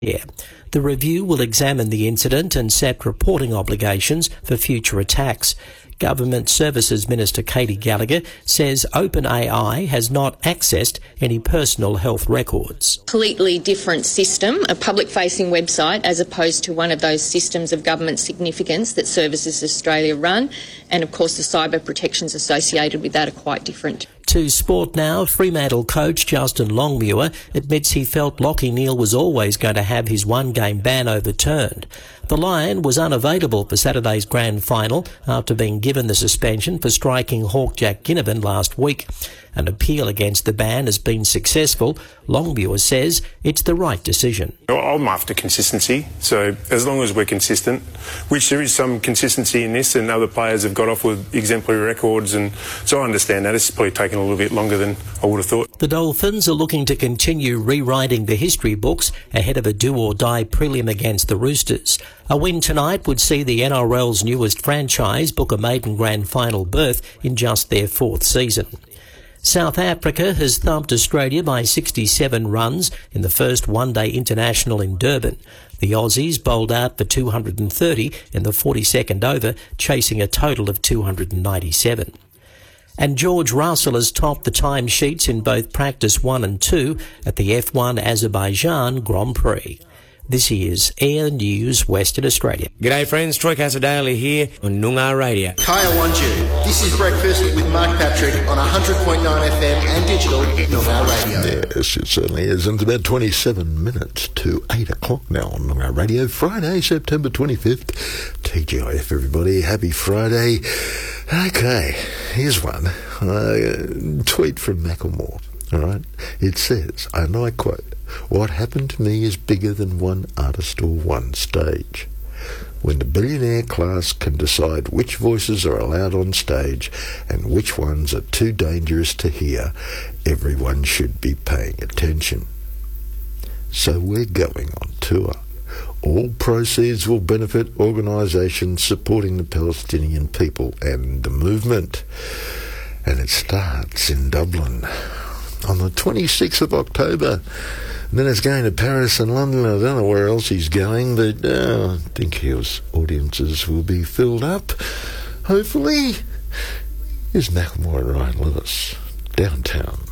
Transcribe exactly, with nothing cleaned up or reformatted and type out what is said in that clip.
Yeah. The review will examine the incident and set reporting obligations for future attacks. Government Services Minister Katie Gallagher says OpenAI has not accessed any personal health records. Completely different system, a public-facing website, as opposed to one of those systems of government significance that Services Australia run, and of course the cyber protections associated with that are quite different. To sport now, Fremantle coach Justin Longmuir admits he felt Lachie Neale was always going to have his one-game ban overturned. The Lion was unavailable for Saturday's grand final after being given the suspension for striking Hawk Jack Ginnivan last week. An appeal against the ban has been successful. Longmuir says it's the right decision. I'm after consistency, so as long as we're consistent, which there is some consistency in this, and other players have got off with exemplary records, and so I understand that. It's probably taken a little bit longer than I would have thought. The Dolphins are looking to continue rewriting the history books ahead of a do-or-die prelim against the Roosters. A win tonight would see the N R L's newest franchise book a maiden grand final berth in just their fourth season. South Africa has thumped Australia by sixty-seven runs in the first one-day international in Durban. The Aussies bowled out for two hundred thirty in the forty-second over, chasing a total of two hundred ninety-seven. And George Russell has topped the timesheets in both practice one and two at the F one Azerbaijan Grand Prix. This is Air News Western Australia. G'day friends, Troy Casadale here on Noongar Radio. Kaya Wanju, this is Breakfast with Mark Patrick on one hundred point nine F M and digital Noongar Radio. Yes, it certainly is. And it's about twenty-seven minutes to eight o'clock now on Noongar Radio. Friday, September twenty-fifth. T G I F, everybody. Happy Friday. Okay, here's one. Uh, tweet from Macklemore. All right. It says, and I quote, "What happened to me is bigger than one artist or one stage. When the billionaire class can decide which voices are allowed on stage and which ones are too dangerous to hear, everyone should be paying attention." So we're going on tour. All proceeds will benefit organisations supporting the Palestinian people and the movement. And it starts in Dublin on the twenty-sixth of October. And then it's going to Paris and London. I don't know where else he's going, but uh, I think his audiences will be filled up. Hopefully. Here's Macklemore and Ryan Lewis, Downtown.